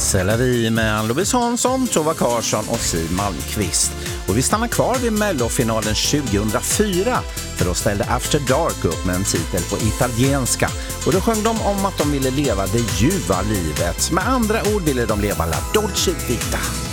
C'est la vie med Ann-Louise Hansson, Tova Karlsson och Siw Malmqvist. Och vi stannar kvar vid Mellofinalen 2004 för då ställde After Dark upp med en titel på italienska. Och då sjöng de om att de ville leva det ljuva livet. Med andra ord ville de leva la dolce vita.